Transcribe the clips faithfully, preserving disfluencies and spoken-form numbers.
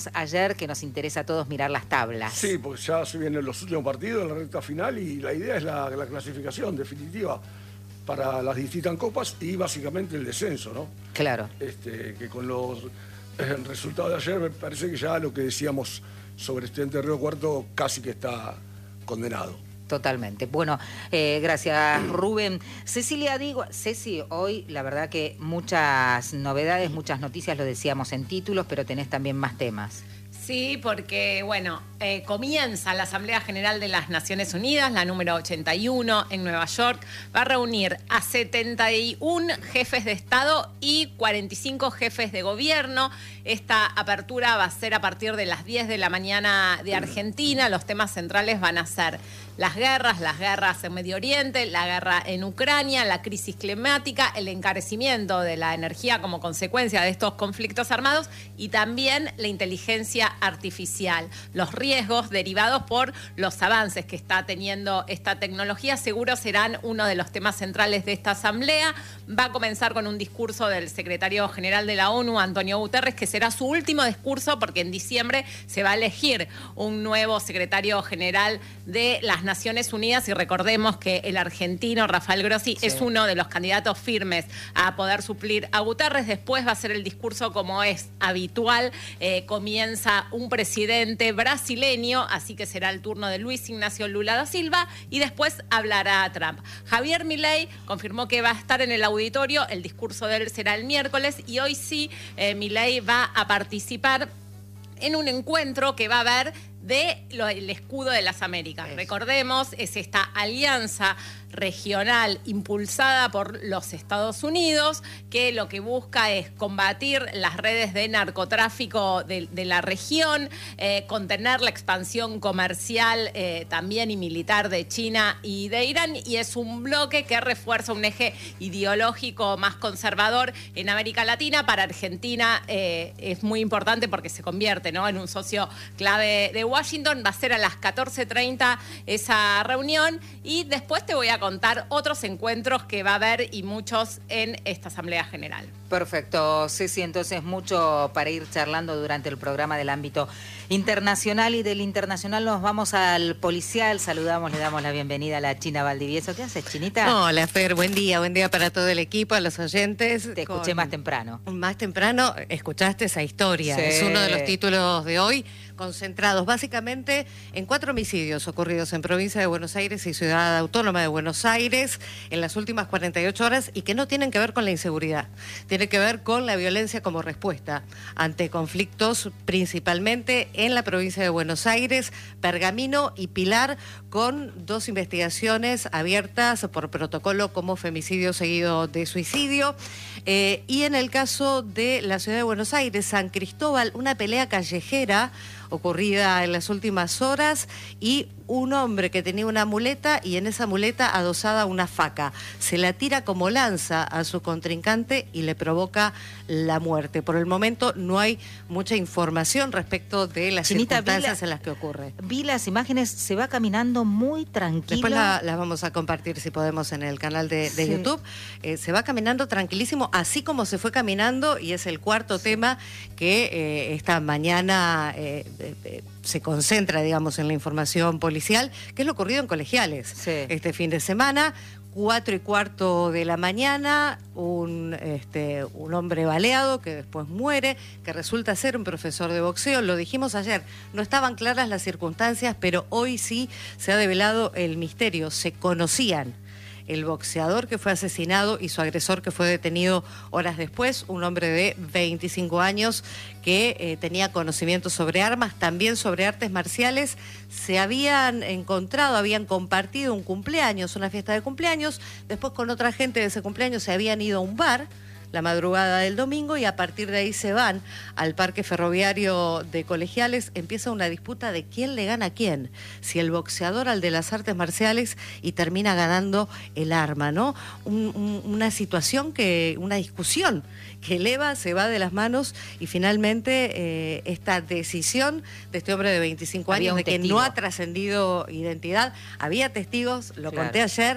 ayer que nos interesa a todos mirar las tablas. Sí, porque ya se vienen los últimos partidos, la recta final, y la idea es la, la clasificación definitiva para las distintas copas y básicamente el descenso, ¿no? Claro. Este, que con los eh, resultados de ayer me parece que ya lo que decíamos sobre Estudiantes de Río Cuarto casi que está condenado. Totalmente. Bueno, eh, gracias Rubén. Cecilia, digo, Ceci, hoy la verdad que muchas novedades, muchas noticias, lo decíamos en títulos, pero tenés también más temas. Sí, porque, bueno, eh, comienza la Asamblea General de las Naciones Unidas, la número ochenta y uno en Nueva York. Va a reunir a setenta y uno jefes de Estado y cuarenta y cinco jefes de gobierno. Esta apertura va a ser a partir de las diez de la mañana de Argentina. Los temas centrales van a ser las guerras, las guerras en Medio Oriente, la guerra en Ucrania, la crisis climática, el encarecimiento de la energía como consecuencia de estos conflictos armados y también la inteligencia artificial. Los riesgos derivados por los avances que está teniendo esta tecnología seguro serán uno de los temas centrales de esta asamblea. Va a comenzar con un discurso del secretario general de la ONU, Antonio Guterres, que será su último discurso porque en diciembre se va a elegir un nuevo secretario general de las Naciones Unidas y recordemos que el argentino Rafael Grossi sí. es uno de los candidatos firmes a poder suplir a Guterres. Después va a ser el discurso como es habitual, eh, comienza un presidente brasileño, así que será el turno de Luis Ignacio Lula da Silva y después hablará Trump. Javier Milei confirmó que va a estar en el auditorio, el discurso de él será el miércoles y hoy sí eh, Milei va a participar en un encuentro que va a haber de lo, el escudo de las Américas. Eso. Recordemos, es esta alianza regional impulsada por los Estados Unidos que lo que busca es combatir las redes de narcotráfico de, de la región, eh, contener la expansión comercial eh, también y militar de China y de Irán, y es un bloque que refuerza un eje ideológico más conservador en América Latina. Para Argentina eh, es muy importante porque se convierte, ¿no?, en un socio clave de Washington. Va a ser a las catorce treinta esa reunión y después te voy a contar otros encuentros que va a haber y muchos en esta Asamblea General. Perfecto, Ceci, entonces mucho para ir charlando durante el programa del ámbito internacional, y del internacional nos vamos al policial. Saludamos, le damos la bienvenida a la China Valdivieso. ¿Qué haces, Chinita? Hola, Fer, buen día, buen día para todo el equipo, a los oyentes. Te escuché Con... más temprano. Más temprano escuchaste esa historia, Sí. Es uno de los títulos de hoy, concentrados básicamente en cuatro homicidios ocurridos en provincia de Buenos Aires y Ciudad Autónoma de Buenos Aires en las últimas cuarenta y ocho horas y que no tienen que ver con la inseguridad, tiene que ver con la violencia como respuesta ante conflictos principalmente en la provincia de Buenos Aires, Pergamino y Pilar, con dos investigaciones abiertas por protocolo como femicidio seguido de suicidio. Eh, y en el caso de la Ciudad de Buenos Aires, San Cristóbal, una pelea callejera ocurrida en las últimas horas y un hombre que tenía una muleta y en esa muleta adosada una faca. Se la tira como lanza a su contrincante y le provoca la muerte. Por el momento no hay mucha información respecto de las Chinita, circunstancias la, en las que ocurre. Vi las imágenes, se va caminando muy tranquilo. Después la, las vamos a compartir si podemos en el canal de, de sí. YouTube. Eh, se va caminando tranquilísimo, así como se fue caminando, y es el cuarto sí. tema que eh, esta mañana eh, eh, se concentra, digamos, en la información policial, que es lo ocurrido en Colegiales. Sí. Este fin de semana, cuatro y cuarto de la mañana, un, este, un hombre baleado que después muere, que resulta ser un profesor de boxeo. Lo dijimos ayer, no estaban claras las circunstancias, pero hoy sí se ha develado el misterio. Se conocían el boxeador que fue asesinado y su agresor que fue detenido horas después, un hombre de veinticinco años que eh, tenía conocimientos sobre armas, también sobre artes marciales. Se habían encontrado, habían compartido un cumpleaños, una fiesta de cumpleaños, después con otra gente de ese cumpleaños se habían ido a un bar la madrugada del domingo y a partir de ahí se van al parque ferroviario de Colegiales. Empieza una disputa de quién le gana a quién, si el boxeador al de las artes marciales, y termina ganando el arma, ¿no? Un, un, una situación que, una discusión que eleva, se va de las manos y finalmente eh, esta decisión de este hombre de veinticinco años de que no ha trascendido identidad, había testigos, lo claro. conté ayer,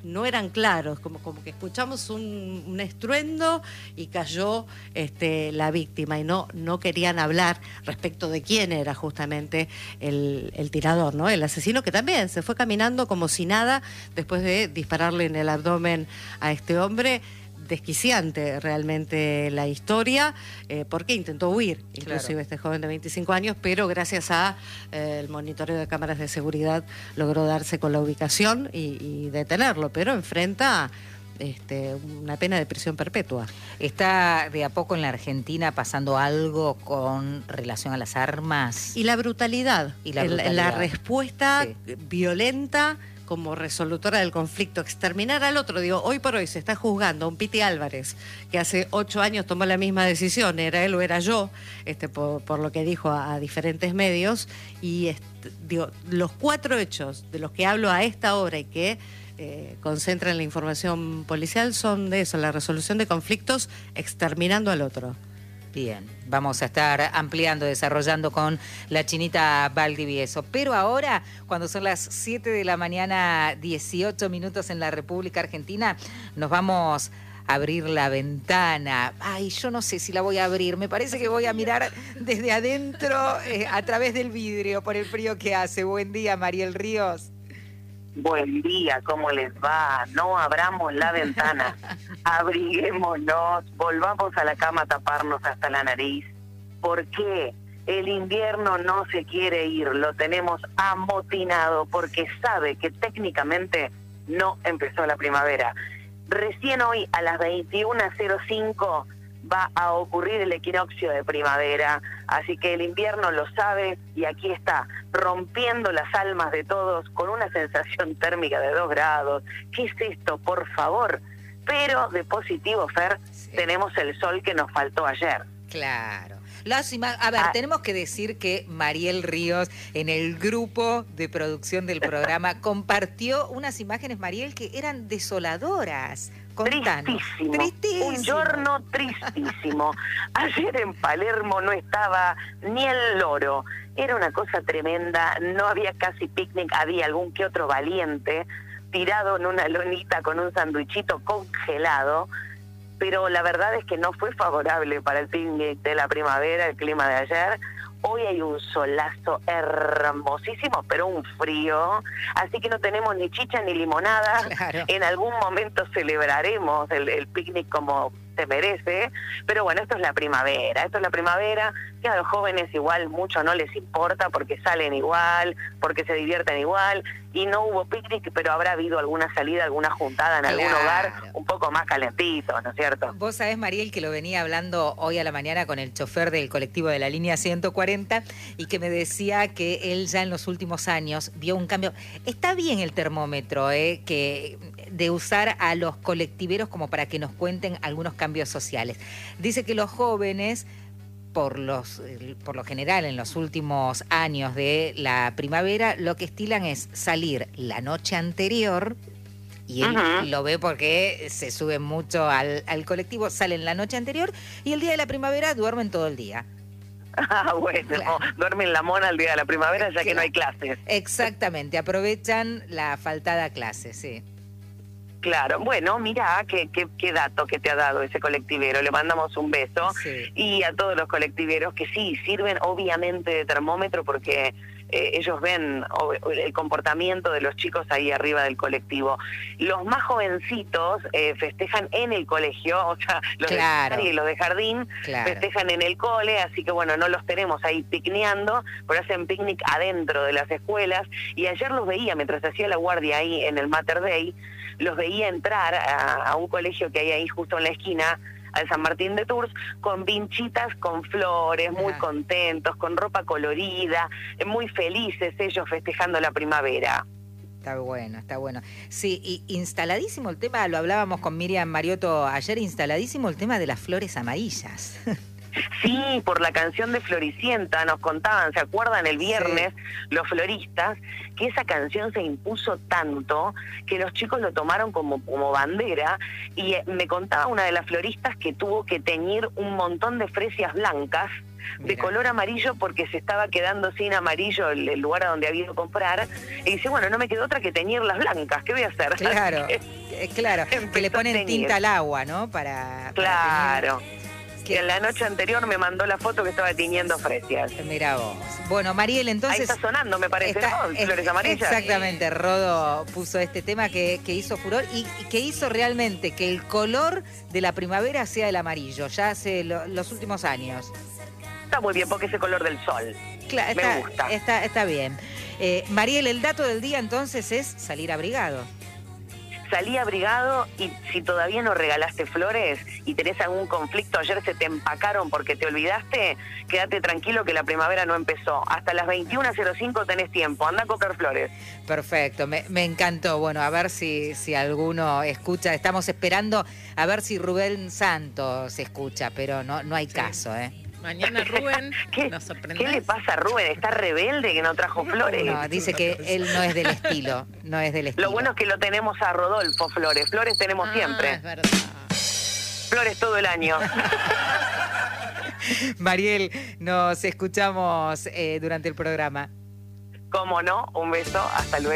no eran claros, como, como que escuchamos un, un estruendo y cayó este, la víctima, y no, no querían hablar respecto de quién era justamente el, el tirador, ¿no? El asesino, que también se fue caminando como si nada después de dispararle en el abdomen a este hombre. Desquiciante realmente la historia, eh, porque intentó huir, inclusive claro. este joven de veinticinco años, pero gracias a eh, el monitoreo de cámaras de seguridad logró darse con la ubicación y, y detenerlo, pero enfrenta este, una pena de prisión perpetua. ¿Está de a poco en la Argentina pasando algo con relación a las armas? Y la brutalidad, y la, brutalidad. El, la respuesta sí. violenta como resolutora del conflicto, exterminar al otro. Digo, hoy por hoy se está juzgando a un Piti Álvarez, que hace ocho años tomó la misma decisión, era él o era yo, este, por, por lo que dijo a, a diferentes medios, y este, digo, los cuatro hechos de los que hablo a esta hora y que eh, concentran la información policial son de eso, la resolución de conflictos exterminando al otro. Bien, vamos a estar ampliando, desarrollando con la Chinita Valdivieso. Pero ahora, cuando son las siete de la mañana, dieciocho minutos en la República Argentina, nos vamos a abrir la ventana. Ay, yo no sé si la voy a abrir, me parece que voy a mirar desde adentro, eh, a través del vidrio, por el frío que hace. Buen día, Mariel Ríos. Buen día, ¿cómo les va? No abramos la ventana, abriguémonos, volvamos a la cama a taparnos hasta la nariz. ¿Por qué? El invierno no se quiere ir, lo tenemos amotinado porque sabe que técnicamente no empezó la primavera. Recién hoy a las veintiuna cero cinco va a ocurrir el equinoccio de primavera, así que el invierno lo sabe y aquí está, rompiendo las almas de todos con una sensación térmica de dos grados. ¿Qué es esto, por favor? Pero de positivo, Fer, sí. tenemos el sol que nos faltó ayer. Claro. Las ima- a ver, ah. tenemos que decir que Mariel Ríos, en el grupo de producción del programa, compartió unas imágenes, Mariel, que eran desoladoras. Contanos. Tristísimo. Tristísimo. Un giorno tristísimo. Ayer en Palermo no estaba ni el loro. Era una cosa tremenda. No había casi picnic. Había algún que otro valiente tirado en una lonita con un sanduichito congelado. Pero la verdad es que no fue favorable para el picnic de la primavera, el clima de ayer. Hoy hay un solazo hermosísimo, pero un frío, así que no tenemos ni chicha ni limonada. Claro. En algún momento celebraremos el, el picnic como se merece, pero bueno, esto es la primavera, esto es la primavera, que a los jóvenes igual mucho no les importa porque salen igual, porque se divierten igual, y no hubo picnic, pero habrá habido alguna salida, alguna juntada en claro. algún hogar un poco más calentito, ¿no es cierto? Vos sabés, Mariel, que lo venía hablando hoy a la mañana con el chofer del colectivo de la línea ciento cuarenta y que me decía que él ya en los últimos años vio un cambio. Está bien el termómetro, ¿eh? que de usar a los colectiveros como para que nos cuenten algunos cambios sociales. Dice que los jóvenes, por los por lo general en los últimos años de la primavera, lo que estilan es salir la noche anterior, y él uh-huh. lo ve porque se suben mucho al, al colectivo, salen la noche anterior y el día de la primavera duermen todo el día. Ah, bueno, claro. Duermen la mona el día de la primavera ya claro. que no hay clases. Exactamente, aprovechan la faltada clase, sí. Claro, bueno, mira qué, qué, qué dato que te ha dado ese colectivero, le mandamos un beso sí. y a todos los colectiveros que sí, sirven obviamente de termómetro porque eh, ellos ven el comportamiento de los chicos ahí arriba del colectivo. Los más jovencitos eh, festejan en el colegio, o sea, los claro. de y los de jardín claro. festejan en el cole, así que bueno, no los tenemos ahí picneando, pero hacen picnic adentro de las escuelas, y ayer los veía mientras hacía la guardia ahí en el Mater Dei, los veía entrar a, a un colegio que hay ahí justo en la esquina, al San Martín de Tours, con vinchitas con flores, muy ah. contentos, con ropa colorida, muy felices ellos festejando la primavera. Está bueno, está bueno. Sí, y instaladísimo el tema, lo hablábamos con Miriam Mariotto ayer, instaladísimo el tema de las flores amarillas. Sí, por la canción de Floricienta nos contaban, ¿se acuerdan el viernes? Sí. Los floristas, que esa canción se impuso tanto que los chicos lo tomaron como, como bandera, y me contaba una de las floristas que tuvo que teñir un montón de fresias blancas de Mira. color amarillo porque se estaba quedando sin amarillo el, el lugar a donde había ido a comprar. Y dice, bueno, no me quedó otra que teñirlas blancas, ¿qué voy a hacer? Claro, Así eh, claro, que le empezó a ponen teñir. tinta al agua, ¿no? Para, para Claro. teñir. Que la noche anterior me mandó la foto que estaba tiñendo fresias. Mira vos. Bueno, Mariel, entonces... Ahí está sonando, me parece, está- ¿no? es- Flores amarillas. Exactamente, Rodo puso este tema que, que hizo furor y, y que hizo realmente que el color de la primavera sea el amarillo, ya hace lo- los últimos años. Está muy bien porque es el color del sol. Cla- Me está, gusta. Está, está bien. Eh, Mariel, el dato del día entonces es salir abrigado. Salí abrigado y si todavía no regalaste flores y tenés algún conflicto, ayer se te empacaron porque te olvidaste, quédate tranquilo que la primavera no empezó. Hasta las veintiuna cero cinco tenés tiempo, anda a comprar flores. Perfecto, me, me encantó. Bueno, a ver si, si alguno escucha. Estamos esperando a ver si Rubén Santos escucha, pero no, no hay caso, ¿eh? Mañana Rubén ¿Qué, nos sorprende. ¿Qué le pasa a Rubén? ¿Está rebelde que no trajo flores? No, dice que él no es del estilo, no es del estilo. Lo bueno es que lo tenemos a Rodolfo Flores. Flores tenemos Ah, siempre. es verdad. Flores todo el año. Mariel, nos escuchamos eh, durante el programa. ¿Cómo no? Un beso. Hasta luego.